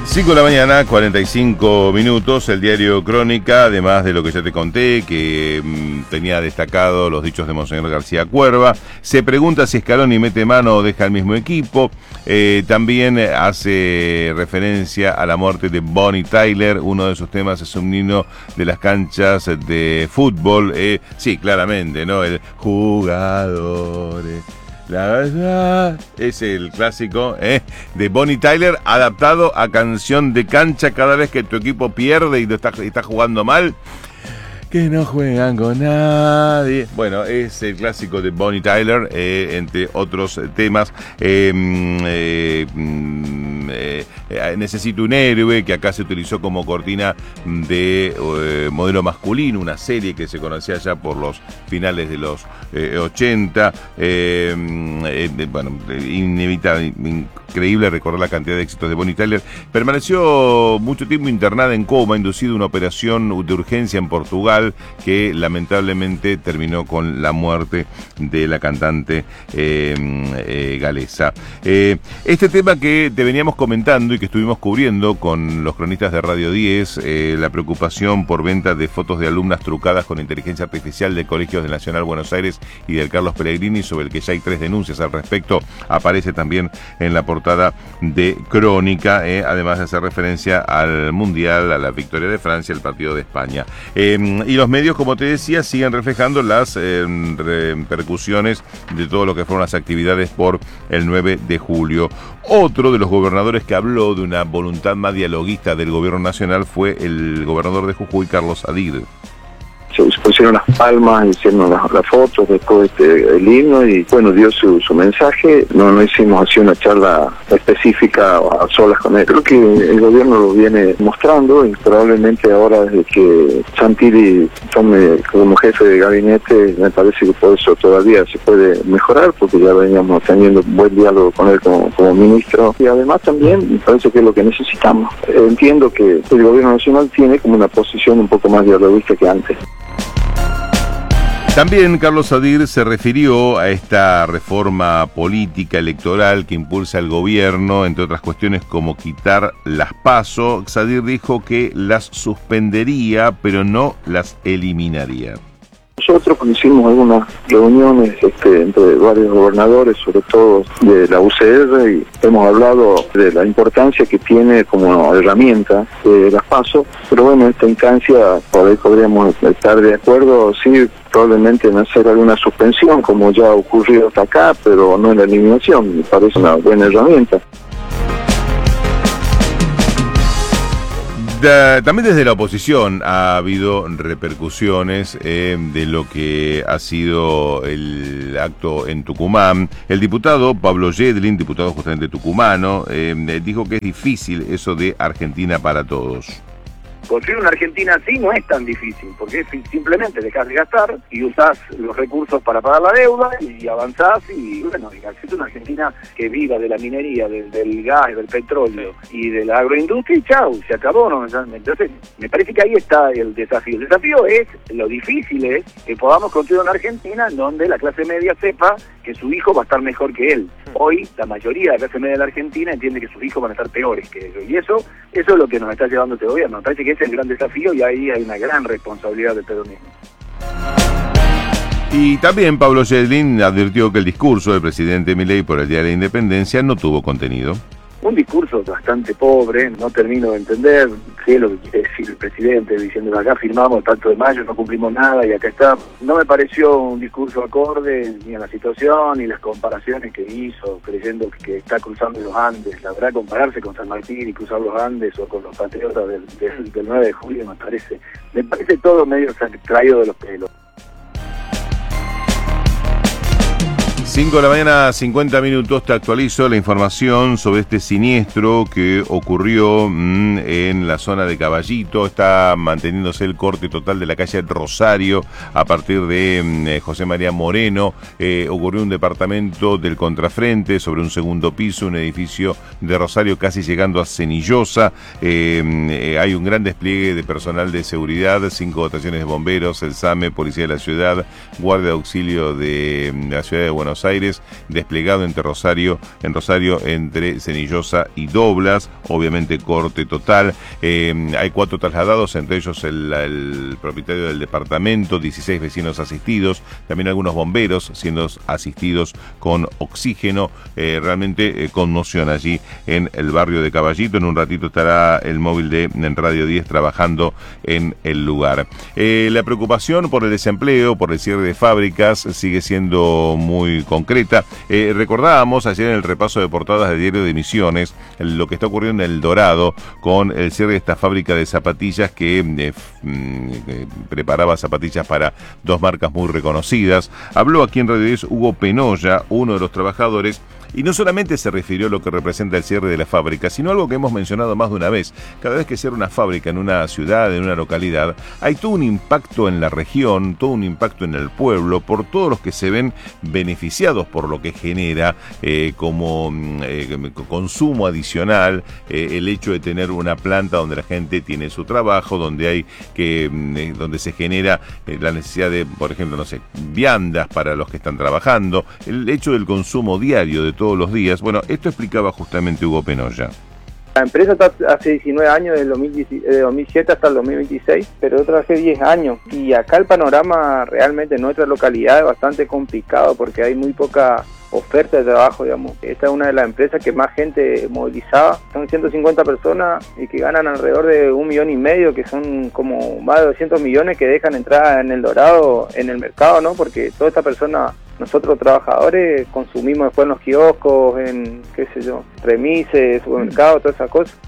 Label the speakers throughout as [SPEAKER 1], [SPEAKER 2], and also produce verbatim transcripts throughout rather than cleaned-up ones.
[SPEAKER 1] cinco de la mañana, cuarenta y cinco minutos, el diario Crónica, además de lo que ya te conté, que mmm, tenía destacado los dichos de Monseñor García Cuerva. Se pregunta si Scaloni mete mano o deja el mismo equipo. Eh, también hace referencia a la muerte de Bonnie Tyler. Uno de sus temas es un himno de las canchas de fútbol. Eh, sí, claramente, ¿no? El jugadores. La verdad es el clásico ¿eh? de Bonnie Tyler, adaptado a canción de cancha cada vez que tu equipo pierde y lo está, está jugando mal. Que no juegan con nadie. Bueno, es el clásico de Bonnie Tyler, eh, entre otros temas. Eh, eh, eh, eh, Necesito un héroe, que acá se utilizó como cortina de eh, modelo masculino, una serie que se conocía ya por los finales de los eh, ochenta. Eh, eh, bueno, inevitable, increíble recordar la cantidad de éxitos de Bonnie Tyler. Permaneció mucho tiempo internada en coma, inducido a una operación de urgencia en Portugal, que lamentablemente terminó con la muerte de la cantante eh, eh, galesa. Eh, este tema que te veníamos comentando y que estuvimos cubriendo con los cronistas de Radio diez, eh, la preocupación por venta de fotos de alumnas trucadas con inteligencia artificial de colegios del Nacional Buenos Aires y del Carlos Pellegrini, sobre el que ya hay tres denuncias al respecto, aparece también en la portada de Crónica, eh, además de hacer referencia al Mundial, a la victoria de Francia, el partido de España. Eh, Y los medios, como te decía, siguen reflejando las eh, repercusiones de todo lo que fueron las actividades por el nueve de julio. Otro de los gobernadores que habló de una voluntad más dialoguista del gobierno nacional fue el gobernador de Jujuy, Carlos Sadir.
[SPEAKER 2] Se pusieron las palmas, hicieron las, las fotos después este, el himno y bueno, dio su, su mensaje. No, no hicimos así una charla específica a solas con él. Creo que el gobierno lo viene mostrando y probablemente ahora desde que Santilli tome como jefe de gabinete, me parece que por eso todavía se puede mejorar, porque ya veníamos teniendo un buen diálogo con él como, como ministro. Y además también me parece que es lo que necesitamos. Entiendo que el gobierno nacional tiene como una posición un poco más dialoguista que antes.
[SPEAKER 1] También Carlos Sadir se refirió a esta reforma política electoral que impulsa el gobierno, entre otras cuestiones como quitar las PASO. Sadir dijo que las suspendería, pero no las eliminaría.
[SPEAKER 2] Nosotros hicimos algunas reuniones este, entre varios gobernadores, sobre todo de la U C R, y hemos hablado de la importancia que tiene como herramienta de las PASO, pero bueno, en esta instancia por ahí podríamos estar de acuerdo, sí, probablemente en hacer alguna suspensión, como ya ha ocurrido hasta acá, pero no en la eliminación. Me parece una buena herramienta.
[SPEAKER 1] Da, también desde la oposición ha habido repercusiones eh, de lo que ha sido el acto en Tucumán. El diputado Pablo Yedlin, diputado justamente tucumano, eh, dijo que es difícil eso de Argentina para todos.
[SPEAKER 3] Construir una Argentina así no es tan difícil, porque simplemente dejás de gastar y usás los recursos para pagar la deuda y avanzás y bueno, y haces una Argentina que viva de la minería, del, del gas, del petróleo y de la agroindustria y chau, se acabó, ¿no? Entonces, me parece que ahí está el desafío. El desafío es, lo difícil es que podamos construir una Argentina en donde la clase media sepa que su hijo va a estar mejor que él. Hoy, la mayoría de la clase media de la Argentina entiende que sus hijos van a estar peores que ellos. Y eso, eso es lo que nos está llevando este gobierno. Me parece que ese es el gran desafío y ahí hay una gran responsabilidad del peronismo.
[SPEAKER 1] Y también Pablo Yedlin advirtió que el discurso del presidente Milei por el Día de la Independencia no tuvo contenido.
[SPEAKER 3] Un discurso bastante pobre, no termino de entender qué es lo que quiere decir el presidente, diciendo que acá firmamos el pacto de mayo, no cumplimos nada y acá está. No me pareció un discurso acorde ni a la situación ni las comparaciones que hizo, creyendo que está cruzando los Andes. La verdad, compararse con San Martín y cruzar los Andes o con los patriotas del, del, del nueve de julio me parece, me parece todo medio traído de los pelos.
[SPEAKER 1] cinco de la mañana, cincuenta minutos, te actualizo la información sobre este siniestro que ocurrió mmm, en la zona de Caballito. Está manteniéndose el corte total de la calle Rosario a partir de mmm, José María Moreno. Eh, ocurrió un departamento del contrafrente sobre un segundo piso, un edificio de Rosario casi llegando a Cenillosa. Eh, eh, hay un gran despliegue de personal de seguridad, cinco dotaciones de bomberos, el SAME, Policía de la Ciudad, Guardia de Auxilio de, de la Ciudad de Buenos Aires, Aires, desplegado entre Rosario, en Rosario entre Cenillosa y Doblas, obviamente corte total. Eh, hay cuatro trasladados, entre ellos el, el propietario del departamento, dieciséis vecinos asistidos, también algunos bomberos siendo asistidos con oxígeno. Eh, realmente eh, conmoción allí en el barrio de Caballito. En un ratito estará el móvil de en Radio diez trabajando en el lugar. Eh, la preocupación por el desempleo, por el cierre de fábricas, sigue siendo muy concreta. Eh, recordábamos ayer en el repaso de portadas del diario de Misiones lo que está ocurriendo en El Dorado con el cierre de esta fábrica de zapatillas que eh, eh, preparaba zapatillas para dos marcas muy reconocidas. Habló aquí en Radio diez Hugo Penoya, uno de los trabajadores, y no solamente se refirió a lo que representa el cierre de la fábrica, sino algo que hemos mencionado más de una vez. Cada vez que cierra una fábrica en una ciudad, en una localidad, hay todo un impacto en la región, todo un impacto en el pueblo, por todos los que se ven beneficiados por lo que genera eh, como eh, consumo adicional, eh, el hecho de tener una planta donde la gente tiene su trabajo, donde hay que, eh, donde se genera eh, la necesidad de, por ejemplo, no sé, viandas para los que están trabajando, el hecho del consumo diario de todos los días. Bueno, esto explicaba justamente Hugo Penoya.
[SPEAKER 4] La empresa está hace diecinueve años, del dos mil siete hasta el dos mil veintiséis, pero yo trabajé diez años. Y acá el panorama realmente en nuestra localidad es bastante complicado porque hay muy poca oferta de trabajo, digamos. Esta es una de las empresas que más gente movilizaba. Son ciento cincuenta personas y que ganan alrededor de un millón y medio, que son como más de doscientos millones que dejan entrar en El Dorado, en el mercado, ¿no? Porque toda esta persona, nosotros trabajadores, consumimos después en los kioscos, en, qué sé yo, remises, supermercados, todas esas cosas.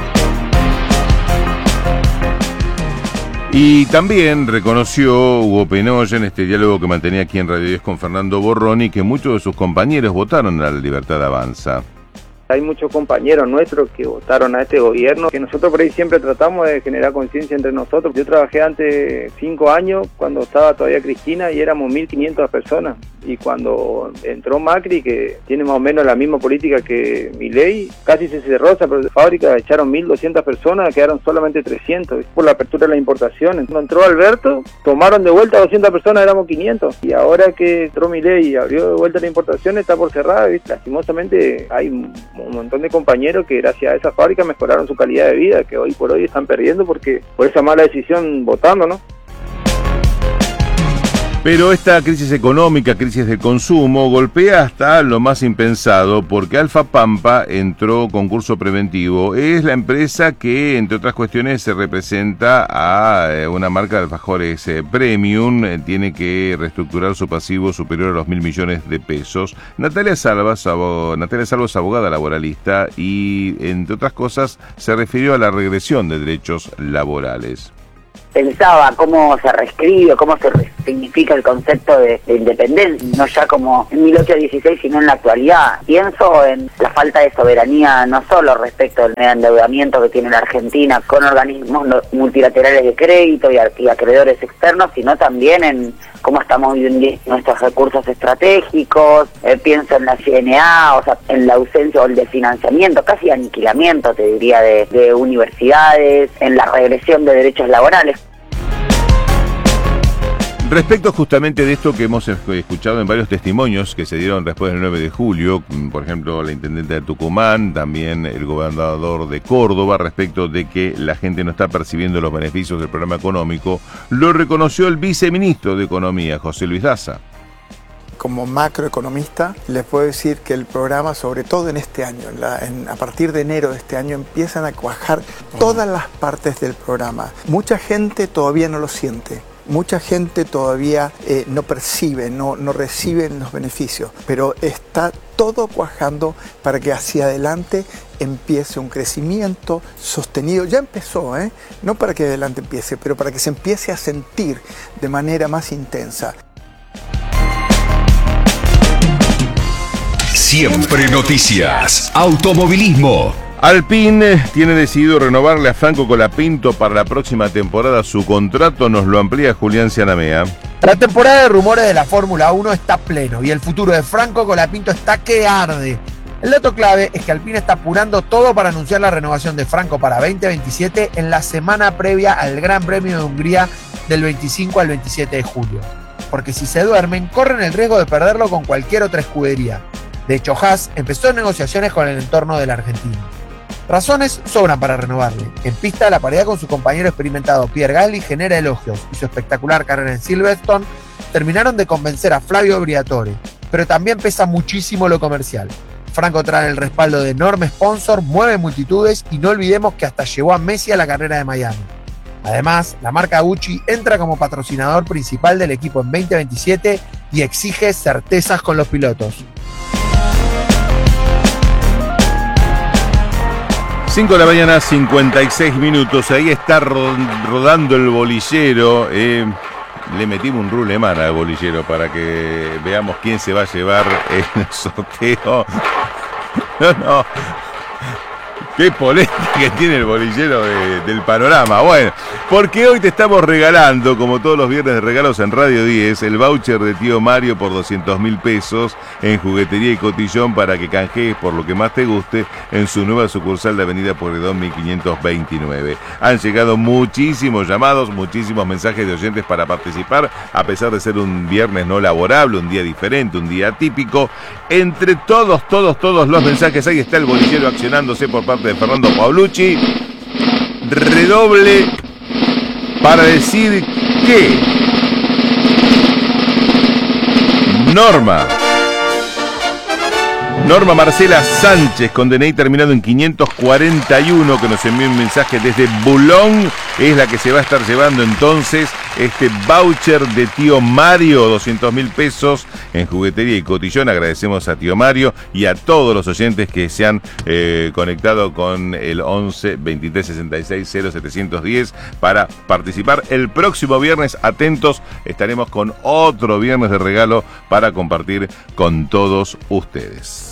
[SPEAKER 1] Y también reconoció Hugo Penoya en este diálogo que mantenía aquí en Radio diez con Fernando Borroni que muchos de sus compañeros votaron a La Libertad Avanza.
[SPEAKER 4] Hay muchos compañeros nuestros que votaron a este gobierno, que nosotros por ahí siempre tratamos de generar conciencia entre nosotros. Yo trabajé antes cinco años, cuando estaba todavía Cristina, y éramos mil quinientas personas. Y cuando entró Macri, que tiene más o menos la misma política que Milei, casi se cerró esa fábrica, echaron mil doscientas personas, quedaron solamente trescientas, por la apertura de las importaciones. Cuando entró Alberto, tomaron de vuelta doscientas personas, éramos quinientos. Y ahora que entró Milei y abrió de vuelta la importación, está por cerrar, ¿viste? Lastimosamente hay un montón de compañeros que gracias a esa fábrica mejoraron su calidad de vida, que hoy por hoy están perdiendo porque por esa mala decisión votando, ¿no?
[SPEAKER 1] Pero esta crisis económica, crisis de consumo, golpea hasta lo más impensado, porque Alfa Pampa entró concurso preventivo. Es la empresa que, entre otras cuestiones, se representa a una marca de alfajores eh, premium. Eh, tiene que reestructurar su pasivo superior a los mil millones de pesos. Natalia Salvas, abo- Natalia Salvas, abogada laboralista, y, entre otras cosas, se refirió a la regresión de derechos laborales.
[SPEAKER 5] Pensaba cómo se reescribe, cómo se significa el concepto de, de independencia, no ya como en mil ochocientos dieciséis, sino en la actualidad. Pienso en la falta de soberanía, no solo respecto del endeudamiento que tiene la Argentina con organismos multilaterales de crédito y, y acreedores externos, sino también en cómo estamos viviendo nuestros recursos estratégicos. Eh, pienso en la C N A, o sea, en la ausencia o el desfinanciamiento, casi aniquilamiento, te diría, de, de universidades, en la regresión de derechos laborales.
[SPEAKER 1] Respecto justamente de esto que hemos escuchado en varios testimonios que se dieron después del nueve de julio, por ejemplo, la intendente de Tucumán, también el gobernador de Córdoba, respecto de que la gente no está percibiendo los beneficios del programa económico, lo reconoció el viceministro de Economía, José Luis Daza.
[SPEAKER 6] Como macroeconomista, les puedo decir que el programa, sobre todo en este año, en la, en, a partir de enero de este año, empiezan a cuajar todas las partes del programa. Mucha gente todavía no lo siente. Mucha gente todavía eh, no percibe, no, no recibe los beneficios, pero está todo cuajando para que hacia adelante empiece un crecimiento sostenido. Ya empezó, ¿eh? No para que adelante empiece, pero para que se empiece a sentir de manera más intensa.
[SPEAKER 7] Siempre Noticias. Automovilismo.
[SPEAKER 1] Alpine tiene decidido renovarle a Franco Colapinto para la próxima temporada su contrato, nos lo amplía Julián Cianamea.
[SPEAKER 8] La temporada de rumores de la Fórmula uno está pleno y el futuro de Franco Colapinto está que arde. El dato clave es que Alpine está apurando todo para anunciar la renovación de Franco para veinte veintisiete en la semana previa al Gran Premio de Hungría del veinticinco al veintisiete de julio. porque si se duermen, corren el riesgo de perderlo con cualquier otra escudería. De hecho, Haas empezó negociaciones con el entorno del argentino. Razones sobran para renovarle. En pista, la paridad con su compañero experimentado Pierre Gasly genera elogios y su espectacular carrera en Silverstone terminaron de convencer a Flavio Briatore, pero también pesa muchísimo lo comercial. Franco trae el respaldo de enorme sponsor, mueve multitudes y no olvidemos que hasta llevó a Messi a la carrera de Miami. Además, la marca Gucci entra como patrocinador principal del equipo en veinte veintisiete y exige certezas con los pilotos.
[SPEAKER 1] cinco de la mañana, cincuenta y seis minutos. Ahí está rodando el bolillero. Eh, le metimos un rulemán al bolillero para que veamos quién se va a llevar el sorteo. No, no. Qué polémica que tiene el bolillero de, del panorama. Bueno, porque hoy te estamos regalando, como todos los viernes de regalos en Radio diez, el voucher de Tío Mario por doscientos mil pesos en Juguetería y Cotillón para que canjees por lo que más te guste en su nueva sucursal de Avenida Pueyrredón mil quinientos veintinueve. Han llegado muchísimos llamados, muchísimos mensajes de oyentes para participar, a pesar de ser un viernes no laborable, un día diferente, un día típico. Entre todos, todos, todos los mensajes, ahí está el bolillero accionándose por parte de Fernando Paolucci. Redoble para decir que Norma Norma Marcela Sánchez, con D N I terminado en quinientos cuarenta y uno, que nos envió un mensaje desde Boulogne, es la que se va a estar llevando entonces este voucher de Tío Mario, doscientos mil pesos en Juguetería y Cotillón. Agradecemos a Tío Mario y a todos los oyentes que se han eh, conectado con el once veintitrés sesenta y seis cero setecientos diez para participar. El próximo viernes, atentos, estaremos con otro viernes de regalo para compartir con todos ustedes.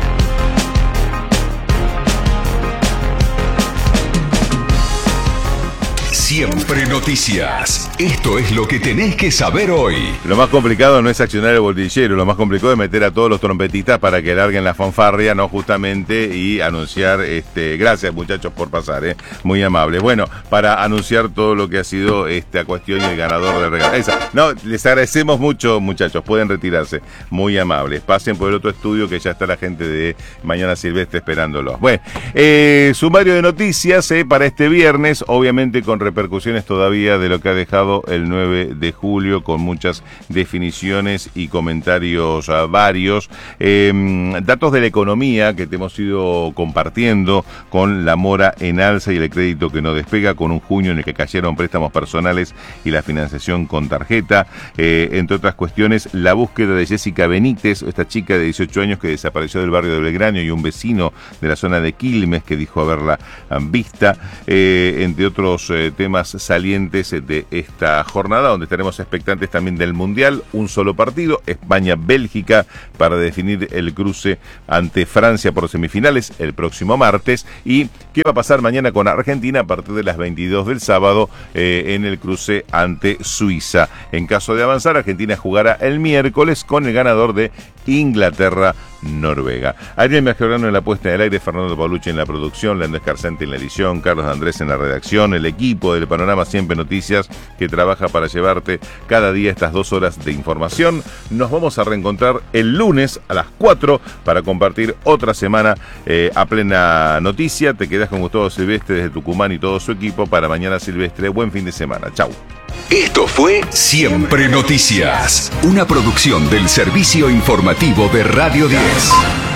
[SPEAKER 7] Siempre Noticias. Esto es lo que tenés que saber hoy.
[SPEAKER 1] Lo más complicado no es accionar el bolillero, lo más complicado es meter a todos los trompetistas para que larguen la fanfarria, ¿no? Justamente, y anunciar, este, gracias muchachos por pasar, ¿eh? Muy amables. Bueno, para anunciar todo lo que ha sido esta cuestión y el ganador del regalo. Esa. No, les agradecemos mucho, muchachos, pueden retirarse. Muy amables. Pasen por el otro estudio que ya está la gente de Mañana Silvestre esperándolos. Bueno, eh, sumario de noticias eh, para este viernes, obviamente con repercusiones todavía de lo que ha dejado el nueve de julio, con muchas definiciones y comentarios uh, varios. Eh, datos de la economía que te hemos ido compartiendo, con la mora en alza y el crédito que no despega, con un junio en el que cayeron préstamos personales y la financiación con tarjeta. Eh, entre otras cuestiones, la búsqueda de Jessica Benítez, esta chica de dieciocho años que desapareció del barrio de Belgrano, y un vecino de la zona de Quilmes que dijo haberla vista, eh, entre otros eh, temas salientes de esta jornada, donde estaremos expectantes también del Mundial. Un solo partido, España-Bélgica, para definir el cruce ante Francia por semifinales el próximo martes. Y qué va a pasar mañana con Argentina a partir de las veintidós del sábado eh, en el cruce ante Suiza. En caso de avanzar, Argentina jugará el miércoles con el ganador de Inglaterra-Noruega. Ariel Majorano en la puesta del aire, Fernando Paolucci en la producción, Leandro Escarcente en la edición, Carlos Andrés en la redacción, el equipo del Panorama Siempre Noticias que trabaja para llevarte cada día estas dos horas de información. Nos vamos a reencontrar el lunes a las cuatro para compartir otra semana eh, a plena noticia. Te quedas con Gustavo Silvestre desde Tucumán y todo su equipo para Mañana Silvestre. Buen fin de semana. Chau.
[SPEAKER 7] Esto fue Siempre Noticias, una producción del Servicio Informativo de Radio diez.